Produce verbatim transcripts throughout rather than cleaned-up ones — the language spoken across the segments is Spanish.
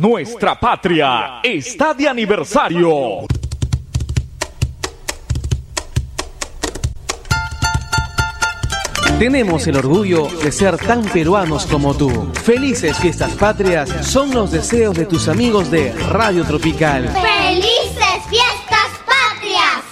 Nuestra patria está de aniversario. Tenemos el orgullo de ser tan peruanos como tú. Felices fiestas patrias son los deseos de tus amigos de Radio Tropical. ¡Felices fiestas patrias!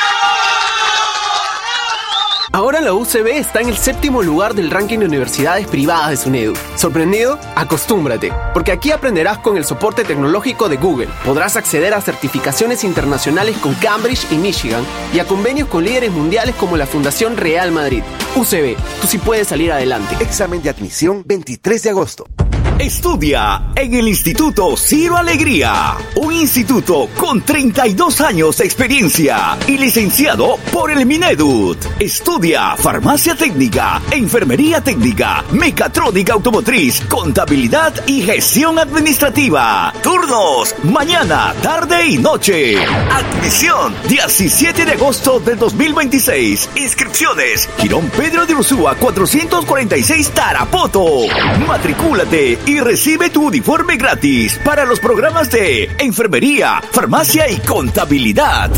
Ahora la U C B está en el séptimo lugar del ranking de universidades privadas de SUNEDU. ¿Sorprendido? Acostúmbrate, porque aquí aprenderás con el soporte tecnológico de Google. Podrás acceder a certificaciones internacionales con Cambridge y Michigan y a convenios con líderes mundiales como la Fundación Real Madrid. U C B, tú sí puedes salir adelante. Examen de admisión veintitrés de agosto. Estudia en el Instituto Ciro Alegría, un instituto con treinta y dos años de experiencia y licenciado por el Mineduc. Estudia farmacia técnica, enfermería técnica, mecatrónica automotriz, contabilidad y gestión administrativa. Turnos mañana, tarde y noche. Admisión diecisiete de agosto del dos mil veintiséis. Inscripciones Girón Pedro de Ursúa cuatrocientos cuarenta y seis Tarapoto. Matricúlate y recibe tu uniforme gratis para los programas de enfermería, farmacia y contabilidad.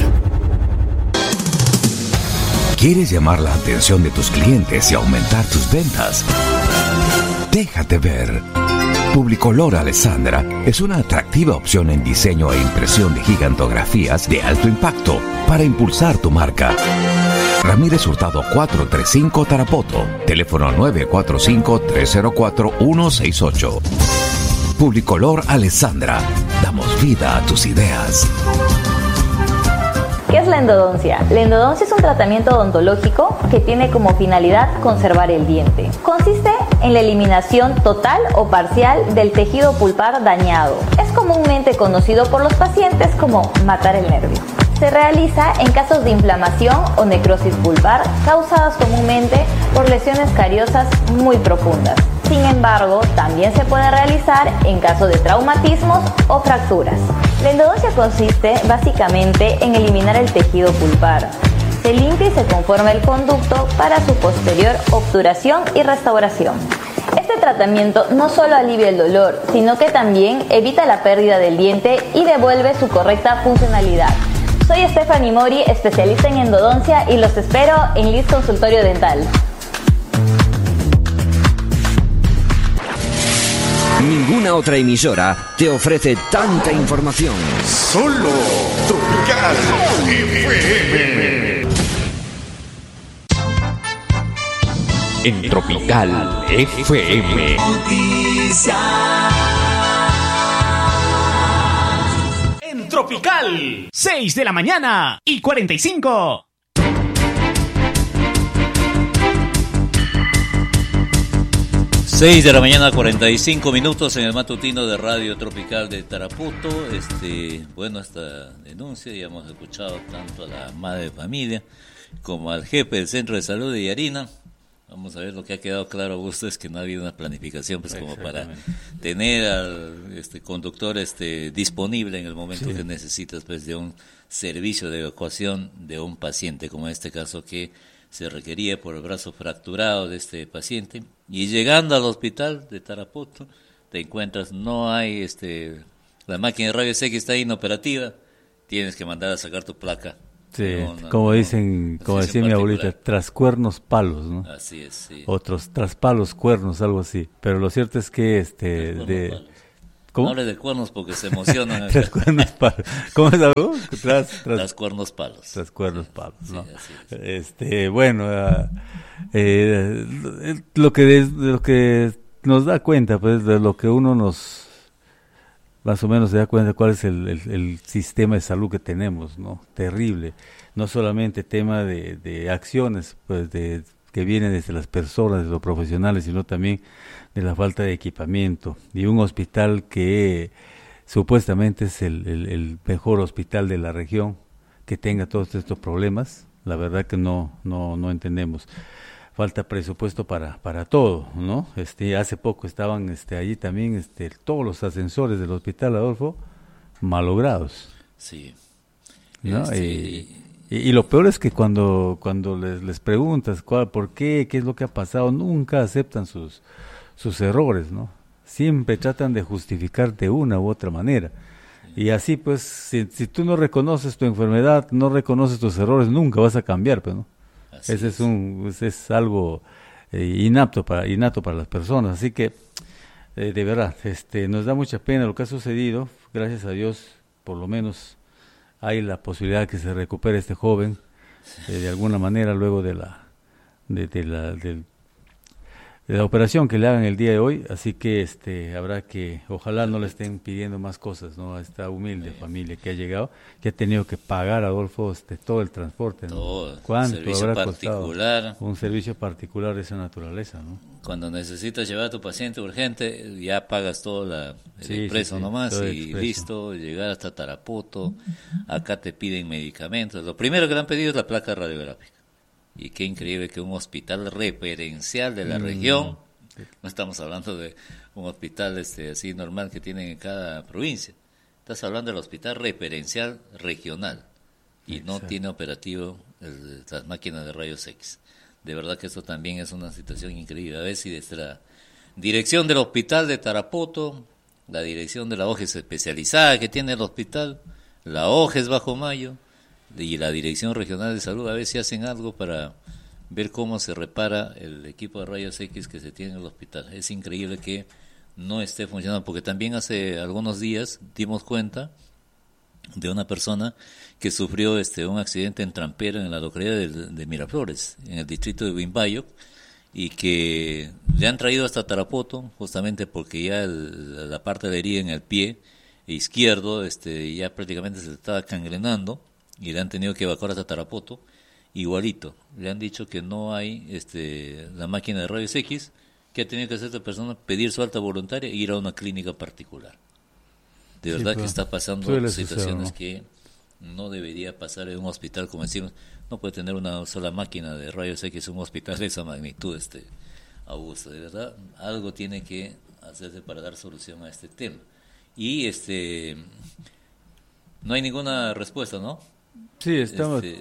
¿Quieres llamar la atención de tus clientes y aumentar tus ventas? Déjate ver. Publicolor Alessandra es una atractiva opción en diseño e impresión de gigantografías de alto impacto para impulsar tu marca. Ramírez Hurtado cuatrocientos treinta y cinco Tarapoto. Teléfono nueve cuatro cinco, tres cero cuatro, uno seis ocho. Publicolor Alessandra. Damos vida a tus ideas. ¿Qué es la endodoncia? La endodoncia es un tratamiento odontológico que tiene como finalidad conservar el diente. Consiste en la eliminación total o parcial del tejido pulpar dañado. Es comúnmente conocido por los pacientes como matar el nervio. Se realiza en casos de inflamación o necrosis pulpar causadas comúnmente por lesiones cariosas muy profundas. Sin embargo, también se puede realizar en caso de traumatismos o fracturas. La endodoncia consiste básicamente en eliminar el tejido pulpar. Se limpia y se conforma el conducto para su posterior obturación y restauración. Este tratamiento no solo alivia el dolor, sino que también evita la pérdida del diente y devuelve su correcta funcionalidad. Soy Stephanie Mori, especialista en endodoncia, y los espero en Liz Consultorio Dental. Ninguna otra emisora te ofrece tanta información. Solo Tropical F M. En Tropical F M. En Tropical, seis de la mañana y cuarenta y cinco. seis de la mañana, cuarenta y cinco minutos en el matutino de Radio Tropical de Tarapoto. Este, bueno, esta denuncia ya hemos escuchado tanto a la madre de familia como al jefe del centro de salud de Yarina. Vamos a ver, lo que ha quedado claro, Augusto, es que no ha habido una planificación pues como para tener al este conductor este disponible en el momento sí. que necesitas pues de un servicio de evacuación de un paciente, como en este caso que se requería por el brazo fracturado de este paciente. Y llegando al hospital de Tarapoto, te encuentras, no hay, este la máquina de rayos X está inoperativa, tienes que mandar a sacar tu placa. Sí, no, como no, dicen, como decía mi abuelita, tras cuernos palos, ¿no? Así es, sí. Otros tras palos, cuernos, algo así. Pero lo cierto es que, este, de... Palos. ¿Cómo? No hable de cuernos porque se emocionan. Tras cuernos palos. ¿Cómo es algo? Tras, tras, tras cuernos palos. Tras cuernos palos, ¿no? Sí, así es. Este, bueno, uh, eh, lo que es, lo que nos da cuenta, pues, de lo que uno nos, más o menos se da cuenta de cuál es el, el, el sistema de salud que tenemos, ¿no? Terrible. No solamente tema de, de acciones, pues, de que vienen desde las personas, de los profesionales, sino también de la falta de equipamiento. Y un hospital que supuestamente es el, el, el mejor hospital de la región, que tenga todos estos problemas, la verdad que no no no entendemos. Falta presupuesto para para todo, ¿no? Este hace poco estaban este allí también este todos los ascensores del hospital, Adolfo, malogrados. Sí. ¿No? Este... Y, y, y lo peor es que cuando cuando les les preguntas cuál, por qué, qué es lo que ha pasado, nunca aceptan sus sus errores, ¿no? siempre tratan de justificar de una u otra manera. Y así pues, si, si tú no reconoces tu enfermedad, no reconoces tus errores, nunca vas a cambiar, pues, ¿no? Así Ese es, es un, ese es algo eh, inapto para, innato para las personas. Así que, eh, de verdad, este, nos da mucha pena lo que ha sucedido. Gracias a Dios, por lo menos hay la posibilidad de que se recupere este joven eh, de alguna manera luego de la, de, de la, del de la operación que le hagan el día de hoy, así que este habrá que, ojalá no le estén pidiendo más cosas, ¿no? A esta humilde familia que ha llegado, que ha tenido que pagar, Adolfo, este, todo el transporte, ¿no? Todo, ¿cuánto servicio habrá particular, costado un servicio particular de esa naturaleza, ¿no? Cuando necesitas llevar a tu paciente urgente, ya pagas todo la, el sí, expreso sí, sí, nomás y expreso. Listo, llegar hasta Tarapoto, acá te piden medicamentos, lo primero que le han pedido es la placa radiográfica. Y qué increíble que un hospital referencial de la mm. región, no estamos hablando de un hospital este así normal que tienen en cada provincia, estás hablando del hospital referencial regional y Exacto. no tiene operativo el, las máquinas de rayos X. De verdad que eso también es una situación increíble. A ver si desde la dirección del hospital de Tarapoto, la dirección de la O J E S especializada que tiene el hospital, la O J E S Bajo Mayo, y la Dirección Regional de Salud, a ver si hacen algo para ver cómo se repara el equipo de rayos X que se tiene en el hospital. Es increíble que no esté funcionando, porque también hace algunos días dimos cuenta de una persona que sufrió este un accidente en Trampero, en la localidad de, de Miraflores, en el distrito de Huimbayo, y que le han traído hasta Tarapoto, justamente porque ya el, la parte de la herida en el pie izquierdo este ya prácticamente se estaba cangrenando, y le han tenido que evacuar hasta Tarapoto, igualito. Le han dicho que no hay este la máquina de rayos X, que ha tenido que hacer esta persona pedir su alta voluntaria e ir a una clínica particular. De verdad sí, que está pasando situaciones suceder, ¿no? que no debería pasar en un hospital, como decimos, no puede tener una sola máquina de rayos X en un hospital de esa magnitud, este Augusto. De verdad, algo tiene que hacerse para dar solución a este tema. Y este no hay ninguna respuesta, ¿no? Sí, estamos. Este,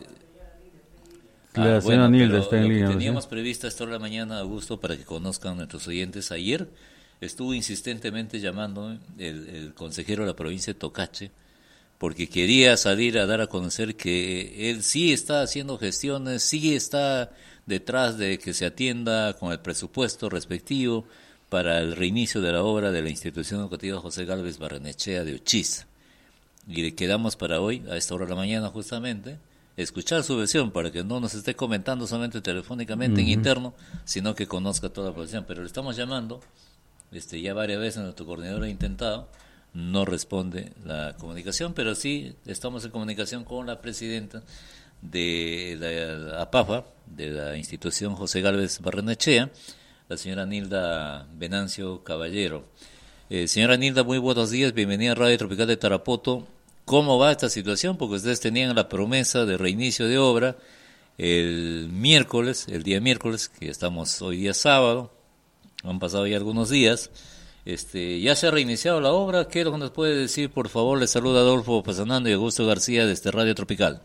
la ah, señora bueno, Nilda está en línea. Teníamos ¿sí? previsto esta hora de la mañana, Augusto, para que conozcan nuestros oyentes. Ayer estuvo insistentemente llamando el, el consejero de la provincia de Tocache, porque quería salir a dar a conocer que él sí está haciendo gestiones, sí está detrás de que se atienda con el presupuesto respectivo para el reinicio de la obra de la institución educativa José Gálvez Barrenechea de Uchis. Y le quedamos para hoy, a esta hora de la mañana justamente, escuchar su versión para que no nos esté comentando solamente telefónicamente uh-huh. en interno, sino que conozca toda la población. Pero le estamos llamando, este ya varias veces nuestro coordinador ha intentado, no responde la comunicación, pero sí estamos en comunicación con la presidenta de la APAFA, de la institución José Gálvez Barrenechea, la señora Nilda Venancio Caballero. Eh, señora Nilda, muy buenos días, bienvenida a Radio Tropical de Tarapoto. ¿Cómo va esta situación? Porque ustedes tenían la promesa de reinicio de obra el miércoles, el día miércoles, que estamos hoy día sábado, han pasado ya algunos días, este, ya se ha reiniciado la obra. ¿Qué es lo que nos puede decir? Por favor, les saluda Adolfo Pasanando y Augusto García desde Radio Tropical.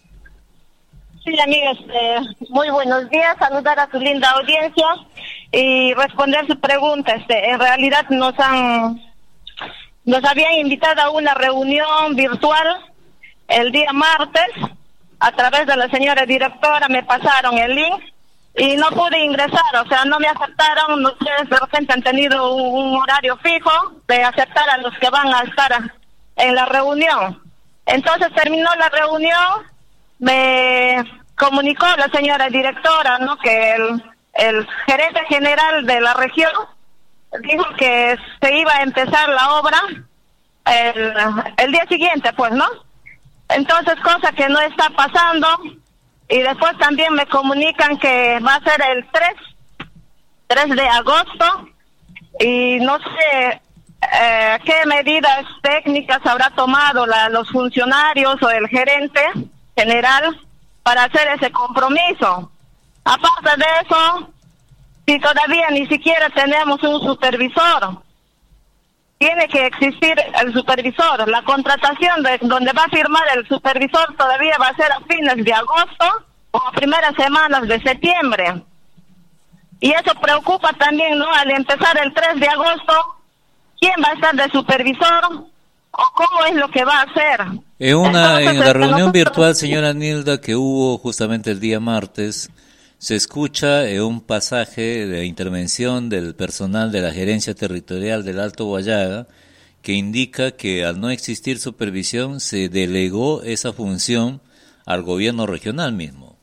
Sí, amigos, eh, muy buenos días, saludar a su linda audiencia y responder su pregunta. Este, en realidad nos han... Nos habían invitado a una reunión virtual el día martes, a través de la señora directora me pasaron el link y no pude ingresar, o sea, no me aceptaron. No sé, de repente han tenido un, un horario fijo de aceptar a los que van a estar en la reunión. Entonces terminó la reunión, me comunicó la señora directora, ¿no?, que el, el gerente general de la región dijo que se iba a empezar la obra el, el día siguiente, pues, ¿no? Entonces, cosa que no está pasando. Y después también me comunican que va a ser el tres de agosto. Y no sé eh, qué medidas técnicas habrá tomado la, los funcionarios o el gerente general para hacer ese compromiso. Aparte de eso, si todavía ni siquiera tenemos un supervisor, tiene que existir el supervisor. La contratación de donde va a firmar el supervisor todavía va a ser a fines de agosto o a primeras semanas de septiembre. Y eso preocupa también, ¿no? Al empezar el tres de agosto, ¿quién va a estar de supervisor? ¿O cómo es lo que va a hacer? En una Entonces, en la este, reunión nosotros... virtual, señora Nilda, que hubo justamente el día martes, se escucha en un pasaje de intervención del personal de la Gerencia Territorial del Alto Guayaga que indica que al no existir supervisión se delegó esa función al gobierno regional mismo.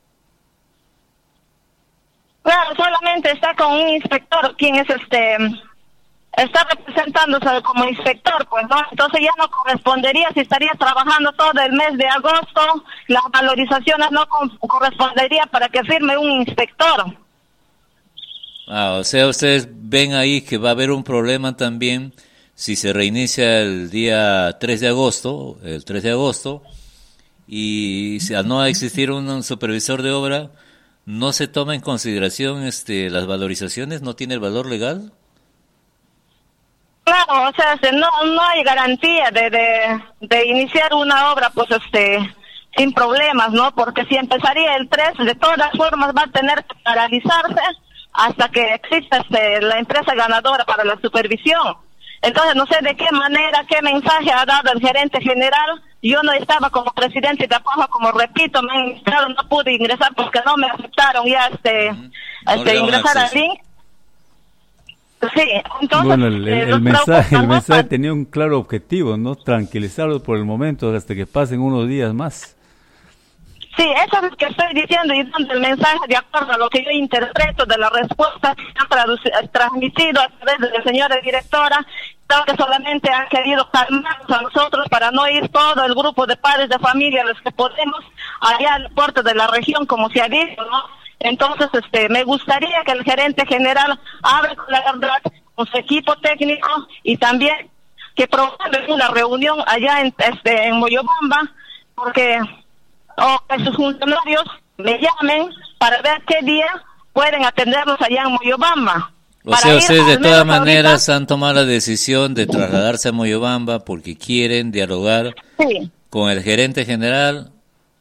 Claro, solamente está con un inspector, quien es este, está representándose como inspector, pues, ¿no? Entonces ya no correspondería, si estaría trabajando todo el mes de agosto, las valorizaciones no con, correspondería para que firme un inspector. Ah, o sea, ustedes ven ahí que va a haber un problema también si se reinicia el día tres de agosto, el tres de agosto, y si al no existir un supervisor de obra, no se toma en consideración este las valorizaciones, no tiene el valor legal. Claro, o sea, este, no no hay garantía de, de de iniciar una obra, pues, este, sin problemas, ¿no? Porque si empezaría el tres, de todas formas va a tener que paralizarse hasta que exista este, la empresa ganadora para la supervisión. Entonces, no sé de qué manera, qué mensaje ha dado el gerente general. Yo no estaba como presidente de Apojo, como repito, me han invitado, no pude ingresar porque no me aceptaron ya este, uh-huh. este no ingresar al link. Sí, entonces... Bueno, el, el, el mensaje el mensaje tenía un claro objetivo, ¿no? Tranquilizarlos por el momento hasta que pasen unos días más. Sí, eso es lo que estoy diciendo y dando el mensaje de acuerdo a lo que yo interpreto de la respuesta que han traduc- transmitido a través de la señora directora. Creo que solamente han querido calmarnos a nosotros para no ir todo el grupo de padres de familia, los que podemos, allá al puerto de la región, como se ha dicho, ¿no? Entonces, este, me gustaría que el gerente general hable con la verdad, con su equipo técnico y también que programe una reunión allá en, este, en Moyobamba, porque... o que sus funcionarios me llamen para ver qué día pueden atendernos allá en Moyobamba. O sea, ustedes de todas maneras han tomado la decisión de trasladarse a Moyobamba porque quieren dialogar sí. con el gerente general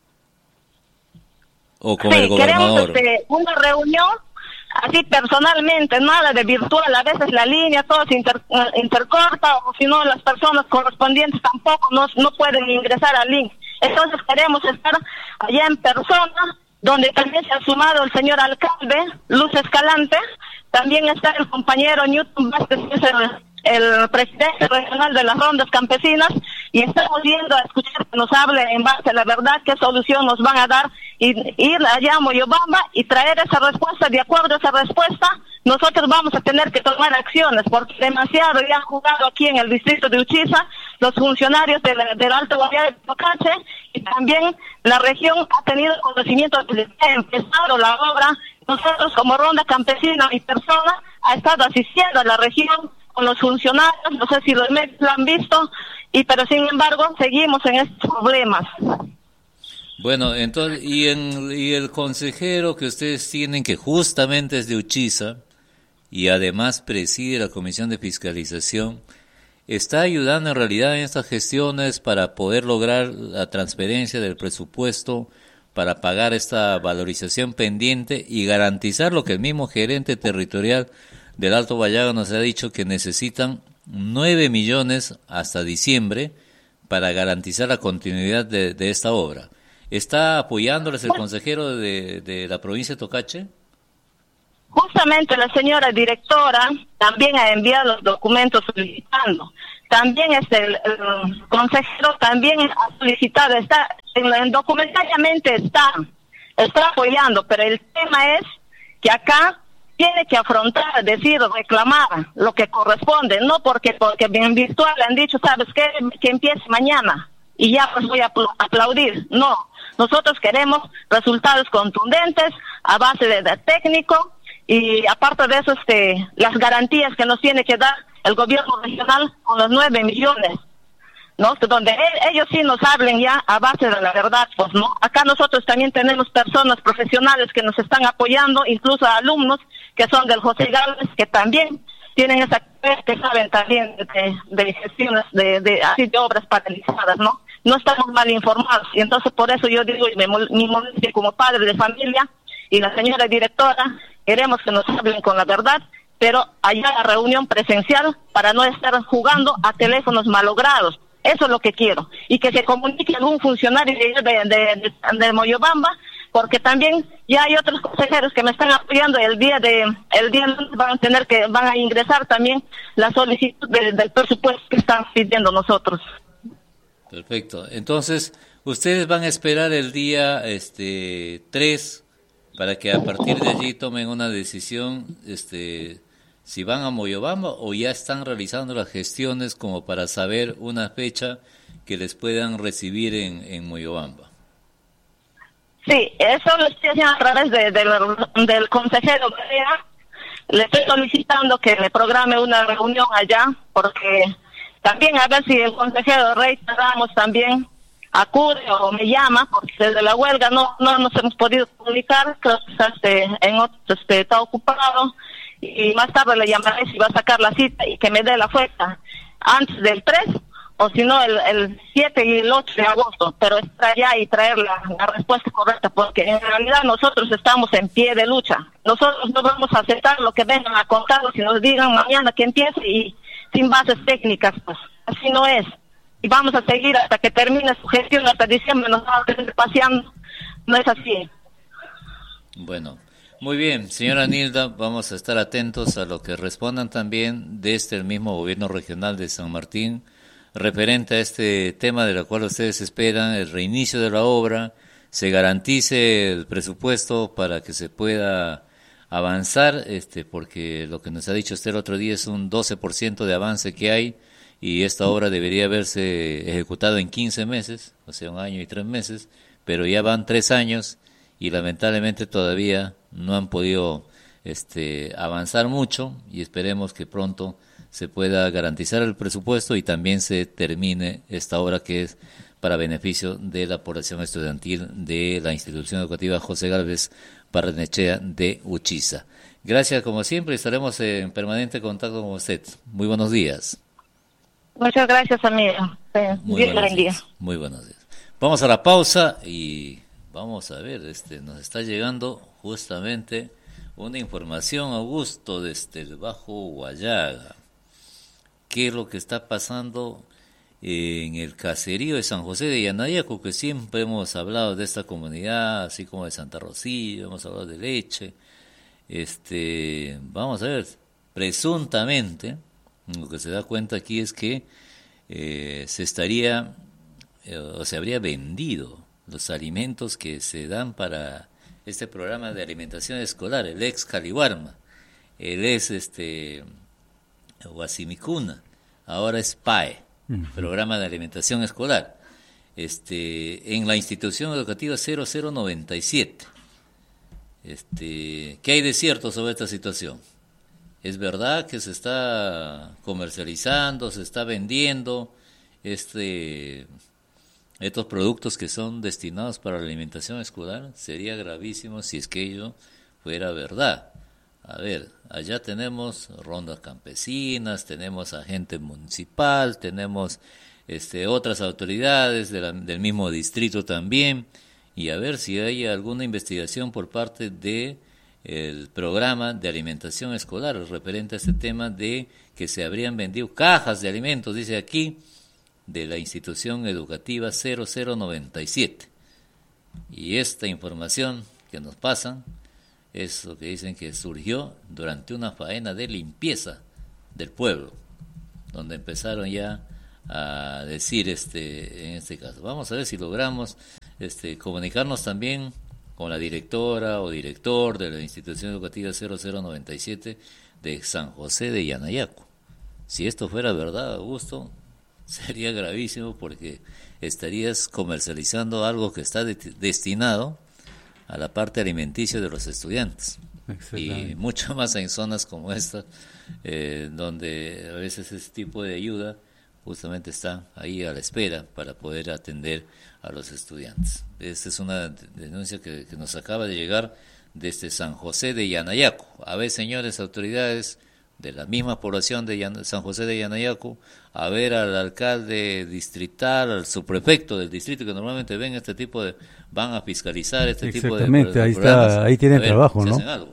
o con sí, el gobernador. Queremos este, una reunión así personalmente, nada de virtual, a veces la línea todo se inter, intercorta o si no las personas correspondientes tampoco no, no pueden ingresar al link. Entonces queremos estar allá en persona, donde también se ha sumado el señor alcalde, Luz Escalante, también está el compañero Newton Vázquez, que es el, el presidente regional de las rondas campesinas, y estamos yendo a escuchar que nos hable en base a la verdad, qué solución nos van a dar, y ir allá a Moyobamba y traer esa respuesta. De acuerdo a esa respuesta, nosotros vamos a tener que tomar acciones, porque demasiado ya han jugado aquí en el distrito de Uchiza los funcionarios del, del Alto Guayaga de Tocache, y también la región ha tenido conocimiento de que ha empezado la obra. Nosotros como Ronda Campesina, mi persona ha estado asistiendo a la región con los funcionarios, no sé si los medios lo han visto, y pero sin embargo seguimos en estos problemas. Bueno, entonces, y, en, y el consejero que ustedes tienen, que justamente es de Uchiza, y además preside la Comisión de Fiscalización, ¿está ayudando en realidad en estas gestiones para poder lograr la transferencia del presupuesto para pagar esta valorización pendiente y garantizar lo que el mismo gerente territorial del Alto Guayaga nos ha dicho, que necesitan nueve millones hasta diciembre para garantizar la continuidad de, de esta obra? ¿Está apoyándoles el consejero de, de la provincia de Tocache? Justamente la señora directora también ha enviado los documentos solicitando. También este, el, el consejero también ha solicitado, está en, en documentariamente está, está apoyando, pero el tema es que acá tiene que afrontar, decir, reclamar lo que corresponde, no porque porque en virtual le han dicho, ¿sabes qué? Que empiece mañana y ya pues voy a aplaudir. No, nosotros queremos resultados contundentes a base de, de técnico. Y aparte de eso, este, las garantías que nos tiene que dar el gobierno regional con los nueve millones, ¿no? Donde e- ellos sí nos hablen ya a base de la verdad, pues, ¿no? Acá nosotros también tenemos personas profesionales que nos están apoyando, incluso alumnos que son del José Gálvez, que también tienen esa que saben también de, de gestiones de, de, así de obras paralizadas, ¿no? No estamos mal informados, y entonces por eso yo digo, y me, mi molestia como padre de familia, y la señora directora, queremos que nos hablen con la verdad, pero allá la reunión presencial para no estar jugando a teléfonos malogrados. Eso es lo que quiero. Y que se comunique algún funcionario de, de, de, de, de Moyobamba, porque también ya hay otros consejeros que me están apoyando. El día de el día van a tener que van a ingresar también la solicitud de, del presupuesto que están pidiendo nosotros. Perfecto. Entonces, ustedes van a esperar el día este tres para que a partir de allí tomen una decisión, este, si van a Moyobamba o ya están realizando las gestiones como para saber una fecha que les puedan recibir en, en Moyobamba. Sí, eso lo estoy haciendo a través de, de, del consejero. Le estoy solicitando que le programe una reunión allá, porque también a ver si el consejero Rey Ramos también acude o me llama, porque desde la huelga no no nos hemos podido comunicar, creo que está, este, en otro, este, está ocupado, y más tarde le llamaré si va a sacar la cita y que me dé la fecha antes del tres, o si no el, el siete y el ocho de agosto, pero estar allá y traer la, la respuesta correcta, porque en realidad nosotros estamos en pie de lucha. Nosotros no vamos a aceptar lo que vengan a contarnos y nos digan mañana que empiece y sin bases técnicas, pues así no es. Y vamos a seguir hasta que termine su gestión, hasta diciembre nos vamos a seguir paseando. No es así. Bueno, muy bien, señora Nilda, vamos a estar atentos a lo que respondan también desde el mismo gobierno regional de San Martín, referente a este tema de lo cual ustedes esperan, el reinicio de la obra, se garantice el presupuesto para que se pueda avanzar, este, porque lo que nos ha dicho usted el otro día es un doce por ciento de avance que hay, y esta obra debería haberse ejecutado en quince meses, o sea, un año y tres meses, pero ya van tres años y lamentablemente todavía no han podido este, avanzar mucho, y esperemos que pronto se pueda garantizar el presupuesto y también se termine esta obra que es para beneficio de la población estudiantil de la institución educativa José Gálvez Barrenechea de Uchiza. Gracias, como siempre, estaremos en permanente contacto con usted. Muy buenos días. Muchas gracias, amigo. Muy Dios buenos días. Muy buenos días. Vamos a la pausa y vamos a ver, este, nos está llegando justamente una información, Augusto, desde el Bajo Guayaga. ¿Qué es lo que está pasando en el caserío de San José de Yanayacu? Que siempre hemos hablado de esta comunidad, así como de Santa Rocío, hemos hablado de Leche. Este, vamos a ver, presuntamente, lo que se da cuenta aquí es que eh, se estaría, eh, o se habría vendido los alimentos que se dan para este programa de alimentación escolar, el ex Caliwarma, el ex este, Huasimicuna, ahora es P A E, uh-huh. Programa de Alimentación Escolar, este, en la institución educativa cero cero noventa y siete. Este, ¿qué hay de cierto sobre esta situación? ¿Es verdad que se está comercializando, se está vendiendo este, estos productos que son destinados para la alimentación escolar? Sería gravísimo si es que ello fuera verdad. A ver, allá tenemos rondas campesinas, tenemos agente municipal, tenemos este, otras autoridades de la, del mismo distrito también, y a ver si hay alguna investigación por parte de el programa de alimentación escolar referente a este tema de que se habrían vendido cajas de alimentos, dice aquí, de la institución educativa cero cero noventa y siete. Y esta información que nos pasan es lo que dicen que surgió durante una faena de limpieza del pueblo, donde empezaron ya a decir este en este caso. Vamos a ver si logramos este comunicarnos también con la directora o director de la institución educativa cero cero noventa y siete de San José de Yanayacu. Si esto fuera verdad, Augusto, sería gravísimo porque estarías comercializando algo que está de- destinado a la parte alimenticia de los estudiantes. Y mucho más en zonas como esta, eh, donde a veces ese tipo de ayuda justamente está ahí a la espera para poder atender a los estudiantes. Esta es una denuncia que, que nos acaba de llegar desde San José de Yanayacu. A ver, señores autoridades de la misma población de Yan- San José de Yanayacu, a ver al alcalde distrital, al subprefecto del distrito, que normalmente ven este tipo de, van a fiscalizar este tipo de, Exactamente, de ahí programas. está, ahí tienen A ver, trabajo, si ¿no? hacen algo.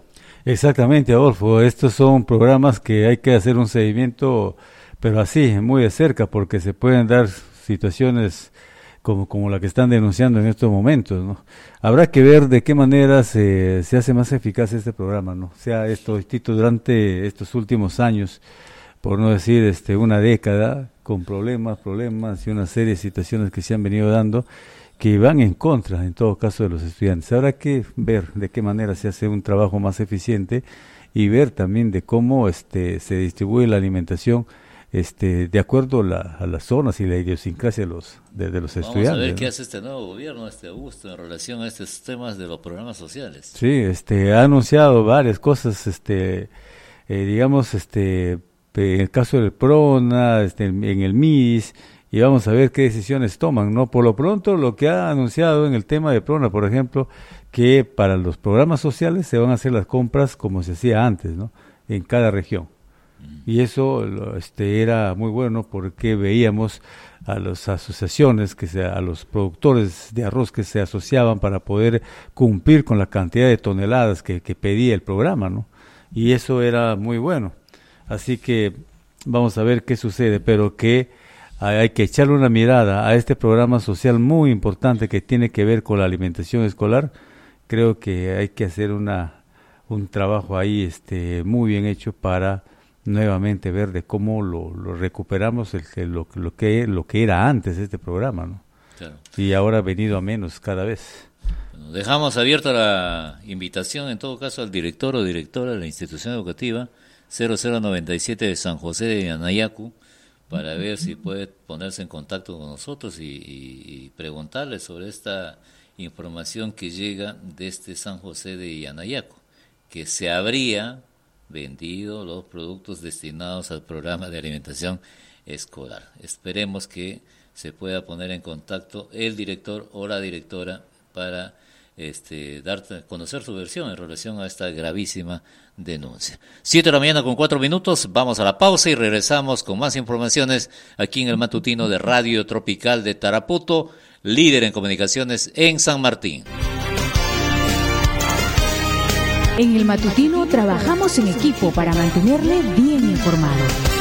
Exactamente, Adolfo. Estos son programas que hay que hacer un seguimiento, pero así, muy de cerca, porque se pueden dar situaciones como, como la que están denunciando en estos momentos, ¿no? Habrá que ver de qué manera se, se hace más eficaz este programa, ¿no? Se ha esto escrito durante estos últimos años, por no decir este una década, con problemas, problemas y una serie de situaciones que se han venido dando, que van en contra, en todo caso, de los estudiantes. Habrá que ver de qué manera se hace un trabajo más eficiente y ver también de cómo este se distribuye la alimentación este de acuerdo a, la, a las zonas y la idiosincrasia de los, de, de los Vamos estudiantes. Vamos a ver, ¿no?, qué hace este nuevo gobierno, este Augusto, en relación a estos temas de los programas sociales. Sí, este, ha anunciado varias cosas, este, eh, digamos, este, en el caso del PRONA, este, en el M I S, y vamos a ver qué decisiones toman, ¿no? Por lo pronto, lo que ha anunciado en el tema de PRONA, por ejemplo, que para los programas sociales se van a hacer las compras como se hacía antes, ¿no? En cada región. Mm. Y eso este, era muy bueno porque veíamos a las asociaciones, que se, a los productores de arroz que se asociaban para poder cumplir con la cantidad de toneladas que, que pedía el programa, ¿no? Y eso era muy bueno. Así que vamos a ver qué sucede, pero que hay que echarle una mirada a este programa social muy importante que tiene que ver con la alimentación escolar. Creo que hay que hacer una un trabajo ahí este muy bien hecho para nuevamente ver de cómo lo, lo recuperamos el, el, lo, lo que lo que era antes este programa, ¿no? Claro. Y ahora ha venido a menos cada vez. Bueno, dejamos abierta la invitación en todo caso al director o directora de la institución educativa cero cero noventa y siete de San José de Anayacu, para ver si puede ponerse en contacto con nosotros y, y, y preguntarle sobre esta información que llega desde San José de Yanayaco, que se habría vendido los productos destinados al programa de alimentación escolar. Esperemos que se pueda poner en contacto el director o la directora para este darte conocer su versión en relación a esta gravísima denuncia. Siete de la mañana con cuatro minutos, vamos a la pausa y regresamos con más informaciones aquí en el matutino de Radio Tropical de Tarapoto, líder en comunicaciones en San Martín. En el matutino trabajamos en equipo para mantenerle bien informado.